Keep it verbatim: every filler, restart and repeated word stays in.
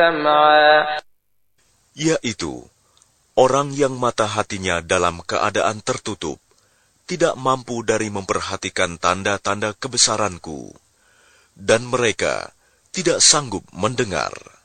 yaitu orang yang mata hatinya dalam keadaan tertutup, tidak mampu dari memperhatikan tanda-tanda kebesaranku, dan mereka tidak sanggup mendengar.